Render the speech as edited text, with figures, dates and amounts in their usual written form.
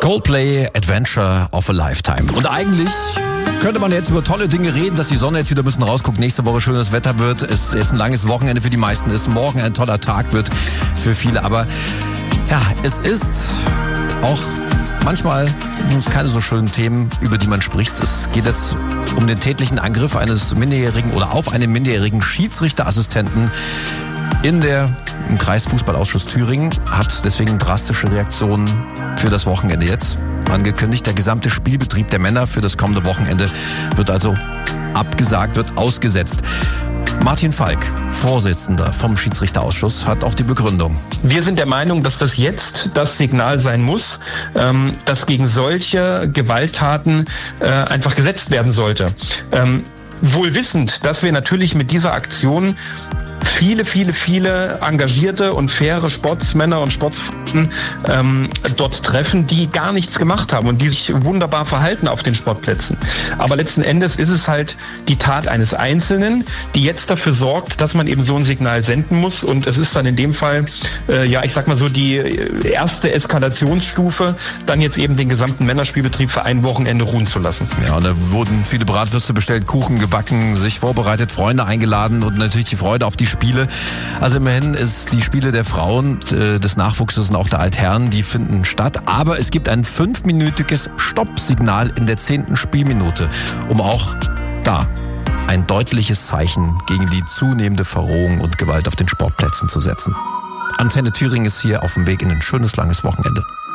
Coldplay, Adventure of a Lifetime. Und eigentlich könnte man jetzt über tolle Dinge reden, dass die Sonne jetzt wieder ein bisschen rausguckt, nächste Woche schönes Wetter wird, es jetzt ein langes Wochenende für die meisten ist, morgen ein toller Tag wird für viele. Aber ja, es ist auch manchmal keine so schönen Themen, über die man spricht. Es geht jetzt um den tätlichen Angriff eines Minderjährigen oder auf einen minderjährigen Schiedsrichterassistenten im Kreisfußballausschuss Thüringen, hat deswegen drastische Reaktionen für das Wochenende jetzt angekündigt. Der gesamte Spielbetrieb der Männer für das kommende Wochenende wird also abgesagt, wird ausgesetzt. Martin Falk, Vorsitzender vom Schiedsrichterausschuss, hat auch die Begründung. Wir sind der Meinung, dass das jetzt das Signal sein muss, dass gegen solche Gewalttaten einfach gesetzt werden sollte. Wohl wissend, dass wir natürlich mit dieser Aktion viele engagierte und faire Sportsmänner und Sportsfrauen dort treffen, die gar nichts gemacht haben und die sich wunderbar verhalten auf den Sportplätzen. Aber letzten Endes ist es halt die Tat eines Einzelnen, die jetzt dafür sorgt, dass man eben so ein Signal senden muss. Und es ist dann in dem Fall, die erste Eskalationsstufe, dann jetzt eben den gesamten Männerspielbetrieb für ein Wochenende ruhen zu lassen. Ja, und da wurden viele Bratwürste bestellt, Kuchen gebacken, sich vorbereitet, Freunde eingeladen und natürlich die Freude auf die Spiele. Also immerhin ist die Spiele der Frauen, des Nachwuchses und auch der Altherren, die finden statt. Aber es gibt ein 5-minütiges Stoppsignal in der 10. Spielminute, um auch da ein deutliches Zeichen gegen die zunehmende Verrohung und Gewalt auf den Sportplätzen zu setzen. Antenne Thüringen ist hier auf dem Weg in ein schönes, langes Wochenende.